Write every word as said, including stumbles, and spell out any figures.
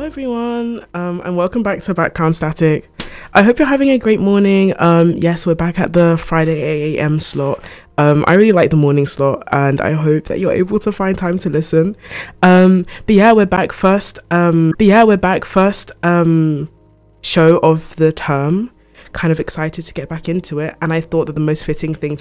everyone, um, and welcome back to Background Static. I hope you're having a great morning. Um, yes, we're back at the Friday eight a.m. slot. Um, I really like the morning slot, and I hope that you're able to find time to listen. Um, but yeah, we're back first. Um, but yeah, we're back first. Um, show of the term. Kind of excited to get back into it, and I thought that the most fitting thing to